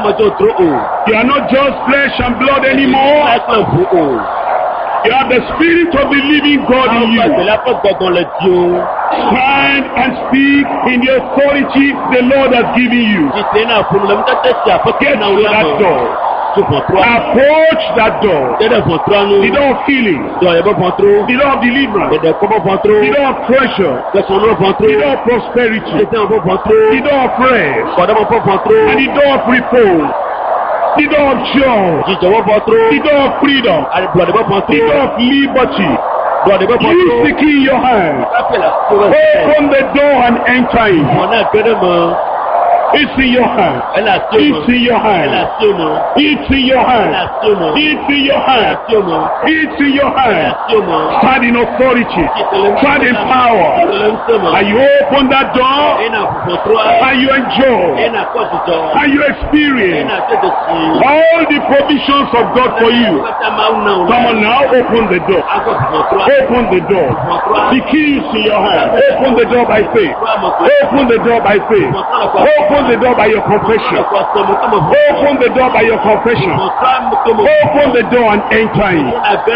You are not just flesh and blood anymore. You have the Spirit of the living God in you. Stand and speak in the authority the Lord has given you. Get to that door. Approach that door. The door of healing. The door of deliverance. The door of treasure. The door of prosperity. The door of rest. And the door of repose. The door of joy. The door of freedom. The door of liberty. Use the key in your hand. Open the door and enter in. It's in your hand. It's in your hand. It's in your hand. It's in your hand. It's in your hand. Stand in authority. Stand in power. And you open that door. And you enjoy. And you experience all the provisions of God for you. Come on now, open the door. Open the door. The key is in your hand. Open the door by faith. Open the door by faith. Open the door by your confession. Open the door by your confession. Open the door and enter in.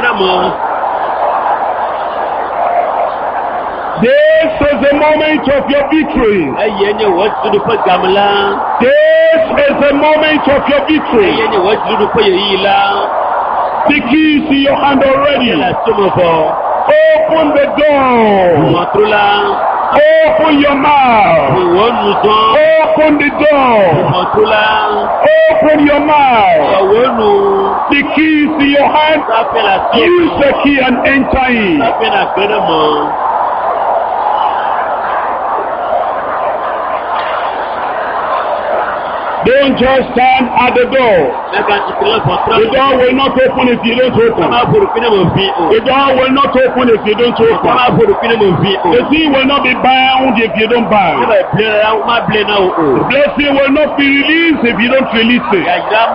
This is the moment of your victory. This is the moment of your victory. The key is in your hand already. Open the door. Open your mouth. Open the door. Open your mouth. The key is in your hand. Use the key and enter in. Don't just stand at the door. The door will not open if you don't open. The door will not open if you don't open. The thing will not be bound if you don't bind. The blessing will not be released if you don't release it.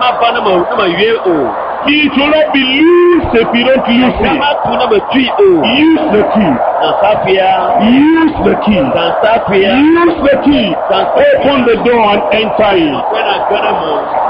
It will not be loose if you don't use it. Use the key. Use the key. Use the key. Open the door and enter in.